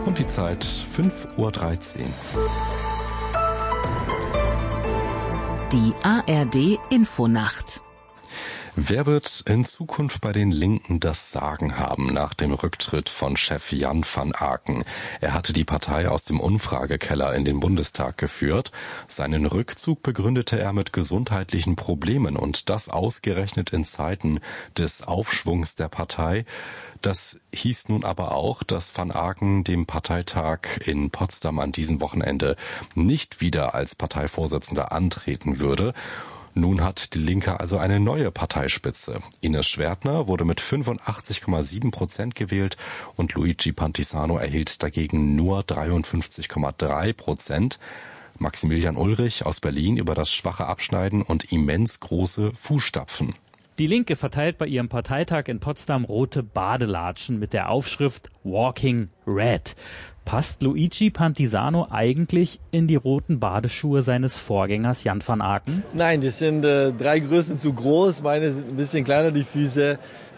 Und die Zeit 5:13 Uhr. Die ARD Infonacht. Wer wird in Zukunft bei den Linken das Sagen haben nach dem Rücktritt von Chef Jan van Aken? Er hatte die Partei aus dem Umfragekeller in den Bundestag geführt. Seinen Rückzug begründete er mit gesundheitlichen Problemen und das ausgerechnet in Zeiten des Aufschwungs der Partei. Das hieß nun aber auch, dass van Aken dem Parteitag in Potsdam an diesem Wochenende nicht wieder als Parteivorsitzender antreten würde. Nun hat die Linke also eine neue Parteispitze. Ines Schwertner wurde mit 85,7% gewählt und Luigi Pantisano erhielt dagegen nur 53,3%. Maximilian Ulrich aus Berlin über das schwache Abschneiden und immens große Fußstapfen. Die Linke verteilt bei ihrem Parteitag in Potsdam rote Badelatschen mit der Aufschrift Walking Red. Passt Luigi Pantisano eigentlich in die roten Badeschuhe seines Vorgängers Jan van Aken? Nein, das sind 3 Größen zu groß, meine sind ein bisschen kleiner, die Füße.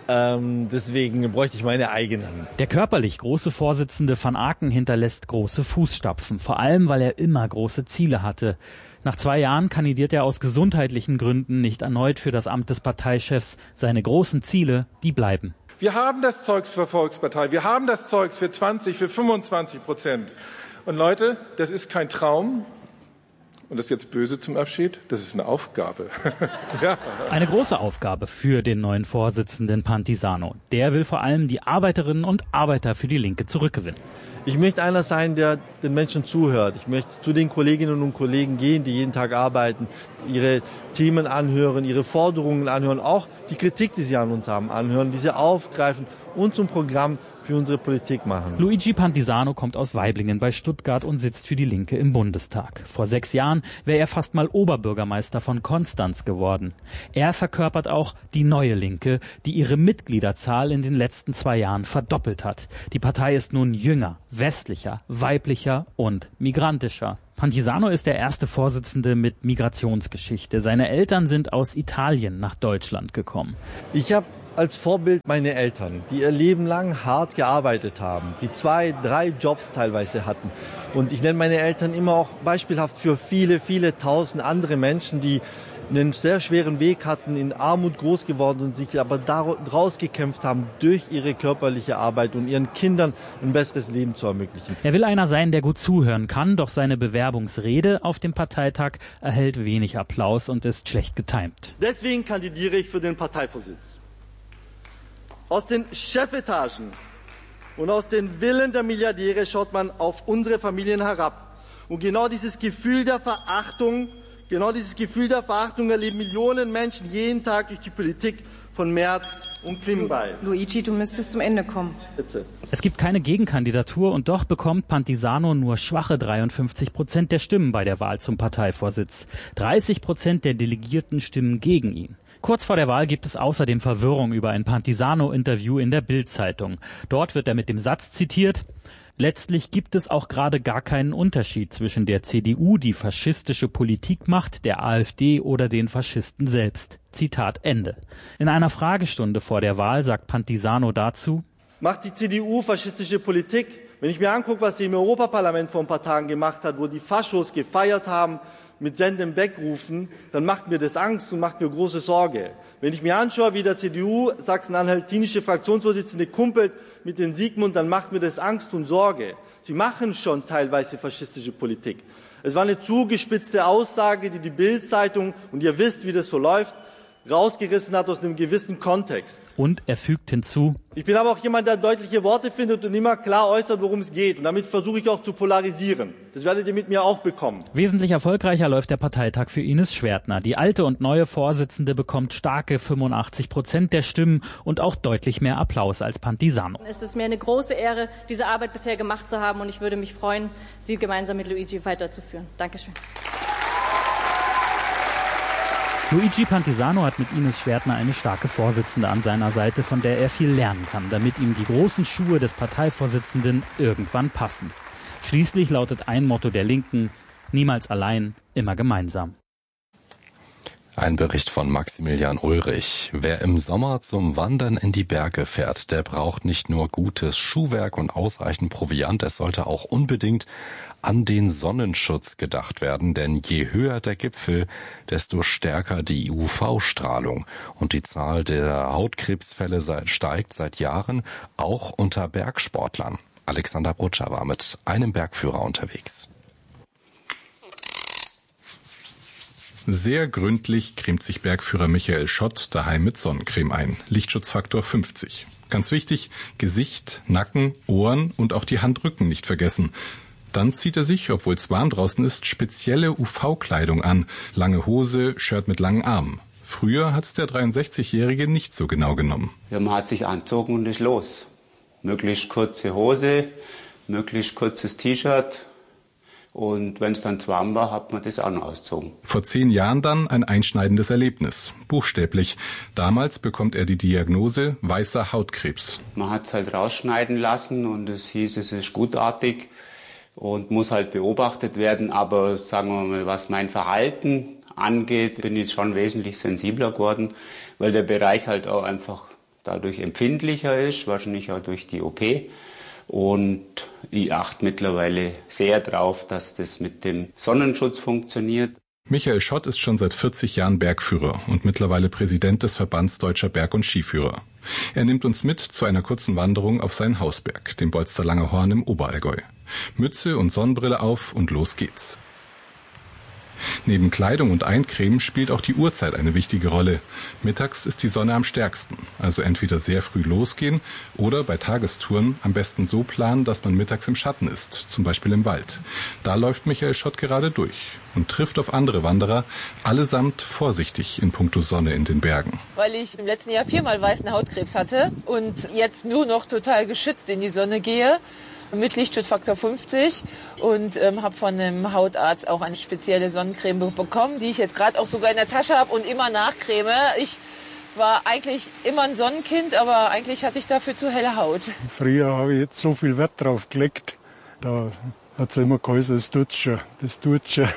Deswegen bräuchte ich meine eigenen. Der körperlich große Vorsitzende van Aken hinterlässt große Fußstapfen, vor allem weil er immer große Ziele hatte. Nach 2 Jahren kandidiert er aus gesundheitlichen Gründen nicht erneut für das Amt des Parteichefs. Seine großen Ziele, die bleiben. Wir haben das Zeugs für Volkspartei, wir haben das Zeugs für 20, für 25%. Und Leute, das ist kein Traum. Und das ist jetzt böse zum Abschied, das ist eine Aufgabe. Ja. Eine große Aufgabe für den neuen Vorsitzenden Pantisano. Der will vor allem die Arbeiterinnen und Arbeiter für die Linke zurückgewinnen. Ich möchte einer sein, der den Menschen zuhört. Ich möchte zu den Kolleginnen und Kollegen gehen, die jeden Tag arbeiten, ihre Themen anhören, ihre Forderungen anhören, auch die Kritik, die sie an uns haben, anhören, diese aufgreifen und zum Programm für unsere Politik machen. Luigi Pantisano kommt aus Waiblingen bei Stuttgart und sitzt für die Linke im Bundestag. Vor 6 Jahren wäre er fast mal Oberbürgermeister von Konstanz geworden. Er verkörpert auch die neue Linke, die ihre Mitgliederzahl in den letzten 2 Jahren verdoppelt hat. Die Partei ist nun jünger, westlicher, weiblicher und migrantischer. Pantisano ist der erste Vorsitzende mit Migrationsgeschichte. Seine Eltern sind aus Italien nach Deutschland gekommen. Ich habe als Vorbild meine Eltern, die ihr Leben lang hart gearbeitet haben, die 2, 3 Jobs teilweise hatten. Und ich nenne meine Eltern immer auch beispielhaft für viele, viele tausend andere Menschen, die einen sehr schweren Weg hatten, in Armut groß geworden und sich aber daraus gekämpft haben, durch ihre körperliche Arbeit und ihren Kindern ein besseres Leben zu ermöglichen. Er will einer sein, der gut zuhören kann, doch seine Bewerbungsrede auf dem Parteitag erhält wenig Applaus und ist schlecht getimt. Deswegen kandidiere ich für den Parteivorsitz. Aus den Chefetagen und aus den Villen der Milliardäre schaut man auf unsere Familien herab. Und genau dieses Gefühl der Verachtung erleben Millionen Menschen jeden Tag durch die Politik von Merz und Klingbeil. Luigi, du müsstest zum Ende kommen. Bitte. Es gibt keine Gegenkandidatur und doch bekommt Pantisano nur schwache 53% der Stimmen bei der Wahl zum Parteivorsitz. 30% der Delegierten stimmen gegen ihn. Kurz vor der Wahl gibt es außerdem Verwirrung über ein Pantisano-Interview in der Bild-Zeitung. Dort wird er mit dem Satz zitiert: Letztlich gibt es auch gerade gar keinen Unterschied zwischen der CDU, die faschistische Politik macht, der AfD oder den Faschisten selbst. Zitat Ende. In einer Fragestunde vor der Wahl sagt Pantisano dazu: Macht die CDU faschistische Politik? Wenn ich mir angucke, was sie im Europaparlament vor ein paar Tagen gemacht hat, wo die Faschos gefeiert haben, mit Senden Backrufen, dann macht mir das Angst und macht mir große Sorge. Wenn ich mir anschaue, wie der CDU sachsen-anhaltinische Fraktionsvorsitzende kumpelt mit den Siegmund, dann macht mir das Angst und Sorge. Sie machen schon teilweise faschistische Politik. Es war eine zugespitzte Aussage, die die Bild-Zeitung, und ihr wisst, wie das so läuft, rausgerissen hat aus einem gewissen Kontext. Und er fügt hinzu: Ich bin aber auch jemand, der deutliche Worte findet und immer klar äußert, worum es geht. Und damit versuche ich auch zu polarisieren. Das werdet ihr mit mir auch bekommen. Wesentlich erfolgreicher läuft der Parteitag für Ines Schwertner. Die alte und neue Vorsitzende bekommt starke 85% der Stimmen und auch deutlich mehr Applaus als Pantisano. Es ist mir eine große Ehre, diese Arbeit bisher gemacht zu haben. Und ich würde mich freuen, sie gemeinsam mit Luigi weiterzuführen. Dankeschön. Luigi Pantisano hat mit Ines Schwertner eine starke Vorsitzende an seiner Seite, von der er viel lernen kann, damit ihm die großen Schuhe des Parteivorsitzenden irgendwann passen. Schließlich lautet ein Motto der Linken: niemals allein, immer gemeinsam. Ein Bericht von Maximilian Ulrich. Wer im Sommer zum Wandern in die Berge fährt, der braucht nicht nur gutes Schuhwerk und ausreichend Proviant, es sollte auch unbedingt an den Sonnenschutz gedacht werden, denn je höher der Gipfel, desto stärker die UV-Strahlung. Und die Zahl der Hautkrebsfälle steigt seit Jahren, auch unter Bergsportlern. Alexander Brutscher war mit einem Bergführer unterwegs. Sehr gründlich cremt sich Bergführer Michael Schott daheim mit Sonnencreme ein. Lichtschutzfaktor 50. Ganz wichtig, Gesicht, Nacken, Ohren und auch die Handrücken nicht vergessen. Dann zieht er sich, obwohl es warm draußen ist, spezielle UV-Kleidung an. Lange Hose, Shirt mit langen Armen. Früher hat's der 63-Jährige nicht so genau genommen. Ja, man hat sich angezogen und ist los. Möglichst kurze Hose, möglichst kurzes T-Shirt. Und wenn es dann zu warm war, hat man das auch noch ausgezogen. Vor 10 Jahren dann ein einschneidendes Erlebnis. Buchstäblich. Damals bekommt er die Diagnose weißer Hautkrebs. Man hat es halt rausschneiden lassen und es hieß, es ist gutartig und muss halt beobachtet werden. Aber sagen wir mal, was mein Verhalten angeht, bin ich schon wesentlich sensibler geworden, weil der Bereich halt auch einfach dadurch empfindlicher ist, wahrscheinlich auch durch die OP. Und ich achte mittlerweile sehr drauf, dass das mit dem Sonnenschutz funktioniert. Michael Schott ist schon seit 40 Jahren Bergführer und mittlerweile Präsident des Verbands Deutscher Berg- und Skiführer. Er nimmt uns mit zu einer kurzen Wanderung auf seinen Hausberg, dem Bolsterlanger Horn im Oberallgäu. Mütze und Sonnenbrille auf und los geht's. Neben Kleidung und Eincremen spielt auch die Uhrzeit eine wichtige Rolle. Mittags ist die Sonne am stärksten, also entweder sehr früh losgehen oder bei Tagestouren am besten so planen, dass man mittags im Schatten ist, zum Beispiel im Wald. Da läuft Michael Schott gerade durch und trifft auf andere Wanderer, allesamt vorsichtig in puncto Sonne in den Bergen. Weil ich im letzten Jahr 4-mal weißen Hautkrebs hatte und jetzt nur noch total geschützt in die Sonne gehe, mit Lichtschutzfaktor 50 und habe von einem Hautarzt auch eine spezielle Sonnencreme bekommen, die ich jetzt gerade auch sogar in der Tasche habe und immer nachcreme. Ich war eigentlich immer ein Sonnenkind, aber eigentlich hatte ich dafür zu helle Haut. Früher habe ich jetzt so viel Wert drauf gelegt, da hat es immer geheißen, das tut schon.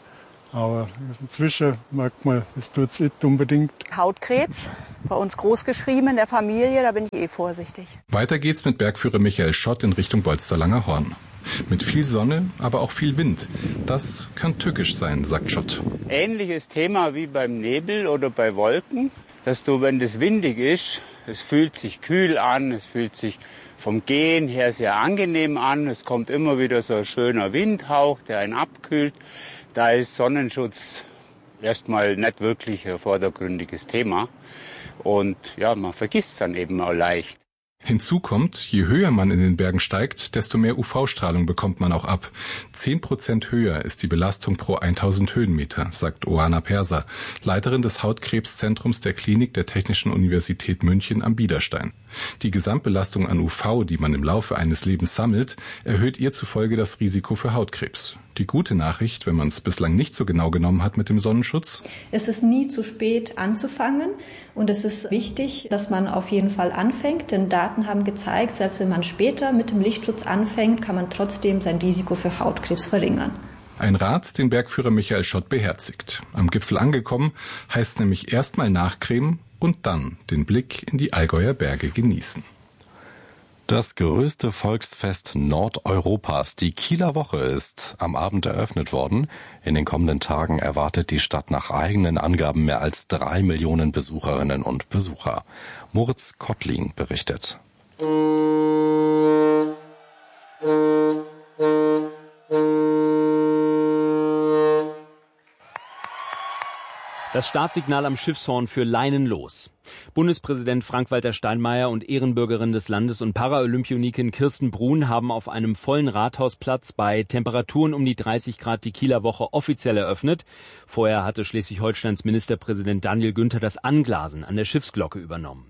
Aber inzwischen merkt man, es tut es nicht unbedingt. Hautkrebs, bei uns groß geschrieben in der Familie, da bin ich vorsichtig. Weiter geht's mit Bergführer Michael Schott in Richtung Bolsterlanger Horn. Mit viel Sonne, aber auch viel Wind. Das kann tückisch sein, sagt Schott. Ähnliches Thema wie beim Nebel oder bei Wolken, dass du, wenn das windig ist, es fühlt sich kühl an, es fühlt sich vom Gehen her sehr angenehm an. Es kommt immer wieder so ein schöner Windhauch, der einen abkühlt. Da ist Sonnenschutz erstmal nicht wirklich ein vordergründiges Thema. Und ja, man vergisst es dann eben auch leicht. Hinzu kommt, je höher man in den Bergen steigt, desto mehr UV-Strahlung bekommt man auch ab. 10% höher ist die Belastung pro 1000 Höhenmeter, sagt Oana Perser, Leiterin des Hautkrebszentrums der Klinik der Technischen Universität München am Biederstein. Die Gesamtbelastung an UV, die man im Laufe eines Lebens sammelt, erhöht ihr zufolge das Risiko für Hautkrebs. Die gute Nachricht, wenn man es bislang nicht so genau genommen hat mit dem Sonnenschutz: Es ist nie zu spät anzufangen und es ist wichtig, dass man auf jeden Fall anfängt, denn Daten haben gezeigt, selbst wenn man später mit dem Lichtschutz anfängt, kann man trotzdem sein Risiko für Hautkrebs verringern. Ein Rat, den Bergführer Michael Schott beherzigt. Am Gipfel angekommen, heißt es nämlich erstmal nachcremen und dann den Blick in die Allgäuer Berge genießen. Das größte Volksfest Nordeuropas, die Kieler Woche, ist am Abend eröffnet worden. In den kommenden Tagen erwartet die Stadt nach eigenen Angaben mehr als 3 Millionen Besucherinnen und Besucher. Moritz Kottling berichtet. Das Startsignal am Schiffshorn für Leinen los. Bundespräsident Frank-Walter Steinmeier und Ehrenbürgerin des Landes und Paralympionikin Kirsten Brun haben auf einem vollen Rathausplatz bei Temperaturen um die 30 Grad die Kieler Woche offiziell eröffnet. Vorher hatte Schleswig-Holsteins Ministerpräsident Daniel Günther das Anglasen an der Schiffsglocke übernommen.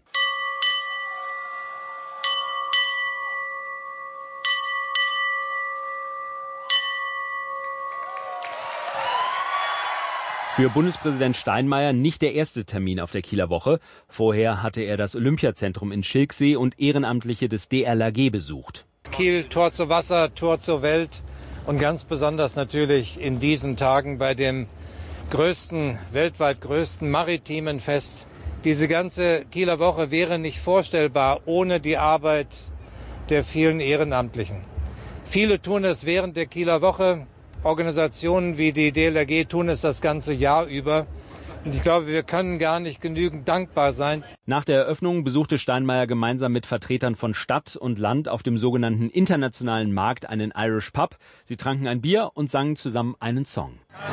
Für Bundespräsident Steinmeier nicht der erste Termin auf der Kieler Woche. Vorher hatte er das Olympiazentrum in Schilksee und Ehrenamtliche des DLRG besucht. Kiel, Tor zu Wasser, Tor zur Welt und ganz besonders natürlich in diesen Tagen bei dem weltweit größten maritimen Fest. Diese ganze Kieler Woche wäre nicht vorstellbar ohne die Arbeit der vielen Ehrenamtlichen. Viele tun es während der Kieler Woche. Organisationen wie die DLRG tun es das ganze Jahr über. Und ich glaube, wir können gar nicht genügend dankbar sein. Nach der Eröffnung besuchte Steinmeier gemeinsam mit Vertretern von Stadt und Land auf dem sogenannten internationalen Markt einen Irish Pub. Sie tranken ein Bier und sangen zusammen einen Song.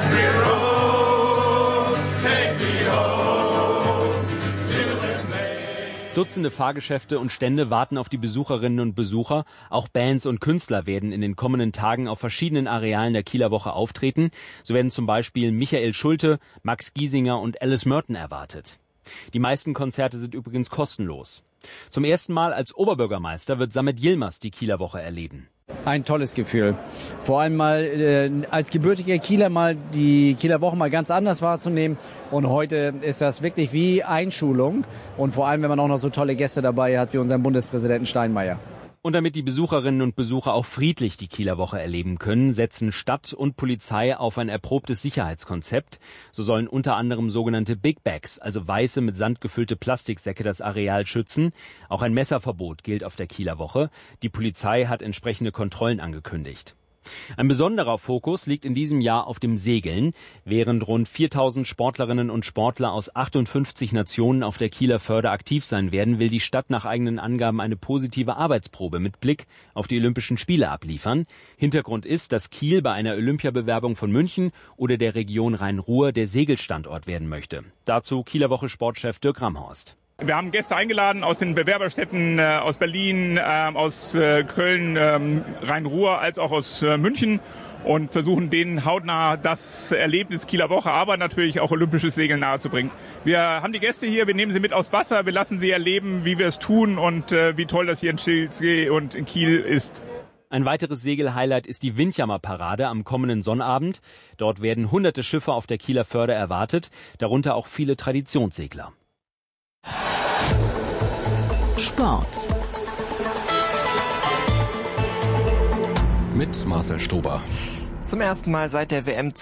Dutzende Fahrgeschäfte und Stände warten auf die Besucherinnen und Besucher. Auch Bands und Künstler werden in den kommenden Tagen auf verschiedenen Arealen der Kieler Woche auftreten. So werden zum Beispiel Michael Schulte, Max Giesinger und Alice Merton erwartet. Die meisten Konzerte sind übrigens kostenlos. Zum ersten Mal als Oberbürgermeister wird Samet Yilmaz die Kieler Woche erleben. Ein tolles Gefühl. Vor allem mal als gebürtiger Kieler mal die Kieler Woche mal ganz anders wahrzunehmen. Und heute ist das wirklich wie Einschulung. Und vor allem, wenn man auch noch so tolle Gäste dabei hat wie unseren Bundespräsidenten Steinmeier. Und damit die Besucherinnen und Besucher auch friedlich die Kieler Woche erleben können, setzen Stadt und Polizei auf ein erprobtes Sicherheitskonzept. So sollen unter anderem sogenannte Big Bags, also weiße mit Sand gefüllte Plastiksäcke, das Areal schützen. Auch ein Messerverbot gilt auf der Kieler Woche. Die Polizei hat entsprechende Kontrollen angekündigt. Ein besonderer Fokus liegt in diesem Jahr auf dem Segeln. Während rund 4000 Sportlerinnen und Sportler aus 58 Nationen auf der Kieler Förde aktiv sein werden, will die Stadt nach eigenen Angaben eine positive Arbeitsprobe mit Blick auf die Olympischen Spiele abliefern. Hintergrund ist, dass Kiel bei einer Olympiabewerbung von München oder der Region Rhein-Ruhr der Segelstandort werden möchte. Dazu Kieler Woche Sportchef Dirk Ramhorst. Wir haben Gäste eingeladen aus den Bewerberstädten aus Berlin, aus Köln, Rhein-Ruhr als auch aus München und versuchen denen hautnah das Erlebnis Kieler Woche, aber natürlich auch olympisches Segeln nahezubringen. Wir haben die Gäste hier, wir nehmen sie mit aufs Wasser, wir lassen sie erleben, wie wir es tun und wie toll das hier in Schilksee und in Kiel ist. Ein weiteres Segelhighlight ist die Windjammerparade am kommenden Sonnabend. Dort werden hunderte Schiffe auf der Kieler Förde erwartet, darunter auch viele Traditionssegler. Sport. Mit Marcel Stober. Zum ersten Mal seit der WM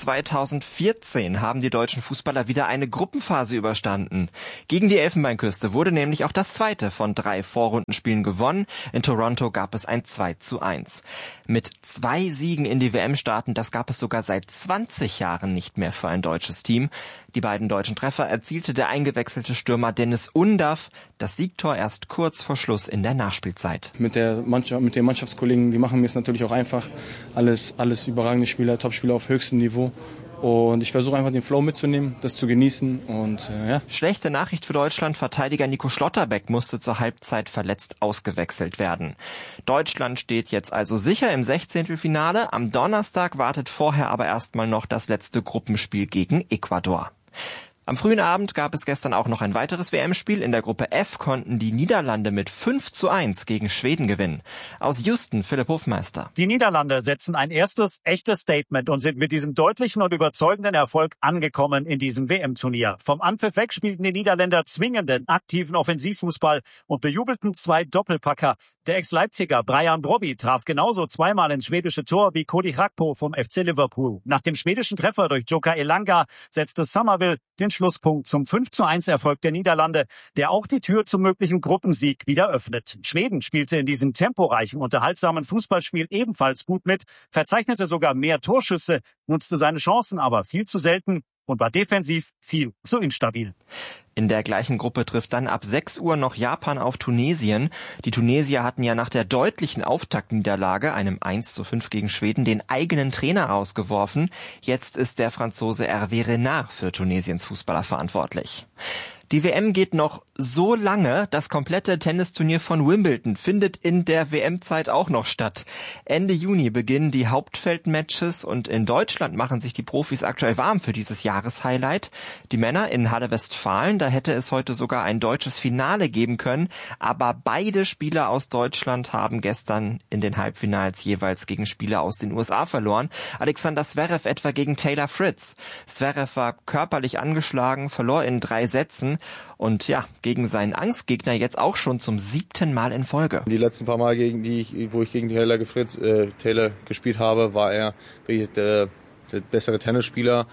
2014 haben die deutschen Fußballer wieder eine Gruppenphase überstanden. Gegen die Elfenbeinküste wurde nämlich auch das zweite von 3 Vorrundenspielen gewonnen. In Toronto gab es ein 2:1. Mit 2 Siegen in die WM starten, das gab es sogar seit 20 Jahren nicht mehr für ein deutsches Team. Die beiden deutschen Treffer erzielte der eingewechselte Stürmer Dennis Undaff. Das Siegtor erst kurz vor Schluss in der Nachspielzeit. Mit den Mannschaftskollegen, die machen mir es natürlich auch einfach. Alles überragende Spieler, Topspieler auf höchstem Niveau. Und ich versuche einfach den Flow mitzunehmen, das zu genießen und ja. Schlechte Nachricht für Deutschland, Verteidiger Nico Schlotterbeck musste zur Halbzeit verletzt ausgewechselt werden. Deutschland steht jetzt also sicher im 16. Am Donnerstag wartet vorher aber erstmal noch das letzte Gruppenspiel gegen Ecuador. Am frühen Abend gab es gestern auch noch ein weiteres WM-Spiel. In der Gruppe F konnten die Niederlande mit 5:1 gegen Schweden gewinnen. Aus Houston, Philipp Hofmeister. Die Niederlande setzen ein erstes echtes Statement und sind mit diesem deutlichen und überzeugenden Erfolg angekommen in diesem WM-Turnier. Vom Anpfiff weg spielten die Niederländer zwingenden, aktiven Offensivfußball und bejubelten 2 Doppelpacker. Der Ex-Leipziger Brian Brobby traf genauso zweimal ins schwedische Tor wie Cody Gakpo vom FC Liverpool. Nach dem schwedischen Treffer durch Joka Elanga setzte Summerville den Schlusspunkt zum 5:1-Erfolg der Niederlande, der auch die Tür zum möglichen Gruppensieg wieder öffnet. Schweden spielte in diesem temporeichen, unterhaltsamen Fußballspiel ebenfalls gut mit, verzeichnete sogar mehr Torschüsse, nutzte seine Chancen aber viel zu selten und war defensiv viel zu instabil. In der gleichen Gruppe trifft dann ab 6 Uhr noch Japan auf Tunesien. Die Tunesier hatten ja nach der deutlichen Auftaktniederlage, einem 1:5 gegen Schweden, den eigenen Trainer rausgeworfen. Jetzt ist der Franzose Hervé Renard für Tunesiens Fußballer verantwortlich. Die WM geht noch so lange, das komplette Tennisturnier von Wimbledon findet in der WM-Zeit auch noch statt. Ende Juni beginnen die Hauptfeldmatches und in Deutschland machen sich die Profis aktuell warm für dieses Jahreshighlight. Die Männer in Halle Westfalen, da hätte es heute sogar ein deutsches Finale geben können, aber beide Spieler aus Deutschland haben gestern in den Halbfinals jeweils gegen Spieler aus den USA verloren. Alexander Zverev etwa gegen Taylor Fritz. Zverev war körperlich angeschlagen, verlor in 3 Sätzen. Und ja, gegen seinen Angstgegner jetzt auch schon zum 7. Mal in Folge. Die letzten paar Mal, wo ich gegen Taylor gespielt habe, war er wirklich der bessere Tennisspieler.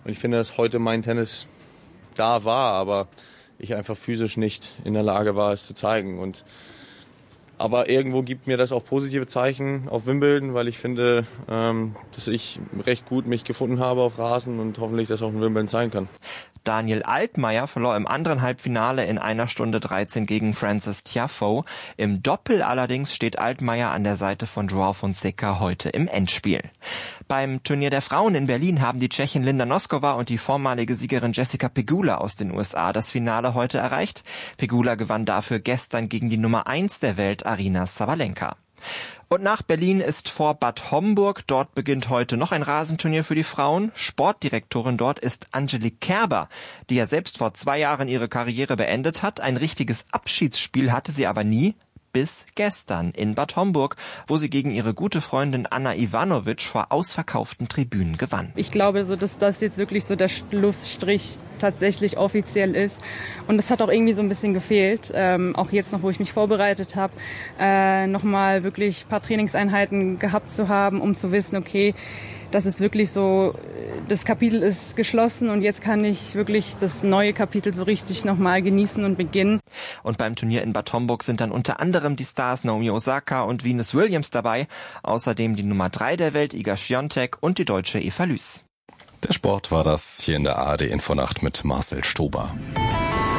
Und ich finde, dass heute mein Tennis da war, aber ich einfach physisch nicht in der Lage war, es zu zeigen. Aber irgendwo gibt mir das auch positive Zeichen auf Wimbledon, weil ich finde, dass ich recht gut mich gefunden habe auf Rasen und hoffentlich das auch in Wimbledon zeigen kann. Daniel Altmaier verlor im anderen Halbfinale in 1 Stunde 13 gegen Frances Tiafoe. Im Doppel allerdings steht Altmaier an der Seite von Joao Fonseca heute im Endspiel. Beim Turnier der Frauen in Berlin haben die Tschechin Linda Noskova und die vormalige Siegerin Jessica Pegula aus den USA das Finale heute erreicht. Pegula gewann dafür gestern gegen die Nummer 1 der Welt, Aryna Sabalenka. Und nach Berlin ist vor Bad Homburg. Dort beginnt heute noch ein Rasenturnier für die Frauen. Sportdirektorin dort ist Angelique Kerber, die ja selbst vor 2 Jahren ihre Karriere beendet hat. Ein richtiges Abschiedsspiel hatte sie aber nie. Bis gestern in Bad Homburg, wo sie gegen ihre gute Freundin Anna Ivanovic vor ausverkauften Tribünen gewann. Ich glaube, dass das jetzt wirklich so der Schlussstrich tatsächlich offiziell ist. Und das hat auch irgendwie so ein bisschen gefehlt. Auch jetzt noch, wo ich mich vorbereitet habe, nochmal wirklich ein paar Trainingseinheiten gehabt zu haben, um zu wissen, okay, das ist wirklich so, das Kapitel ist geschlossen und jetzt kann ich wirklich das neue Kapitel so richtig nochmal genießen und beginnen. Und beim Turnier in Bad Homburg sind dann unter anderem die Stars Naomi Osaka und Venus Williams dabei. Außerdem die Nummer 3 der Welt, Iga Świątek, und die Deutsche Eva Lüß. Der Sport war das hier in der ARD Infonacht mit Marcel Stober.